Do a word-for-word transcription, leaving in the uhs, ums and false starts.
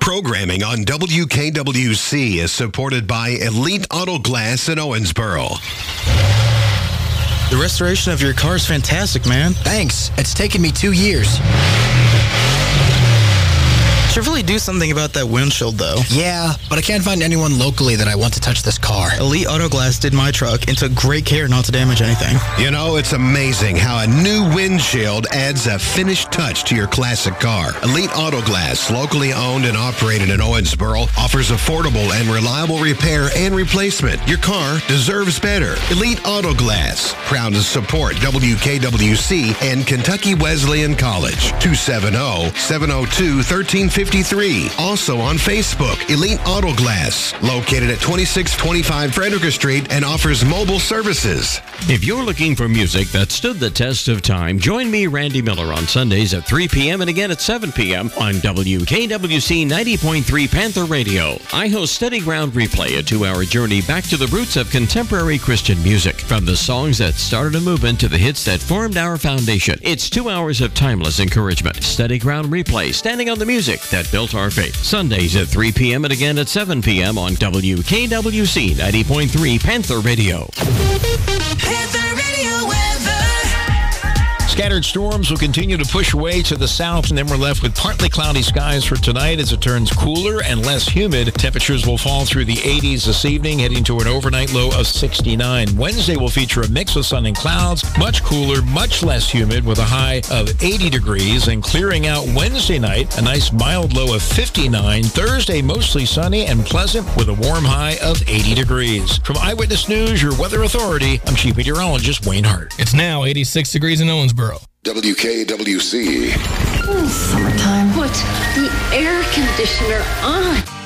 Programming on W K W C is supported by Elite Auto Glass in Owensboro. The restoration of your car is fantastic, man. Thanks. It's taken me two years. Should really do something about that windshield, though. Yeah, but I can't find anyone locally that I want to touch this car. Elite Auto Glass did my truck and took great care not to damage anything. You know, it's amazing how a new windshield adds a finished touch to your classic car. Elite Auto Glass, locally owned and operated in Owensboro, offers affordable and reliable repair and replacement. Your car deserves better. Elite Auto Glass, proud to support W K W C and Kentucky Wesleyan College. two seven zero, seven zero two, one three five three. Also on Facebook, Elite Auto Glass, located at twenty-six twenty-five Frederica Street and offers mobile services. If you're looking for music that stood the test of time, join me, Randy Miller, on Sundays at three p.m. and again at seven p.m. on W K W C ninety point three Panther Radio. I host Steady Ground Replay, a two-hour journey back to the roots of contemporary Christian music. From the songs that started a movement to the hits that formed our foundation. It's two hours of timeless encouragement. Steady Ground Replay, standing on the music that built our faith. Sundays at three p.m. and again at seven p.m. on W K W C ninety point three Panther Radio. Panther Radio weather. Scattered storms will continue to push away to the south, and then we're left with partly cloudy skies for tonight as it turns cooler and less humid. Temperatures will fall through the eighties this evening, heading to an overnight low of sixty-nine. Wednesday will feature a mix of sun and clouds, much cooler, much less humid, with a high of eighty degrees, and clearing out Wednesday night, a nice mild low of fifty-nine. Thursday, mostly sunny and pleasant, with a warm high of eighty degrees. From Eyewitness News, your weather authority, I'm Chief Meteorologist Wayne Hart. It's now eighty-six degrees in Owensboro. W K W C. Oh, summertime. Put the air conditioner on.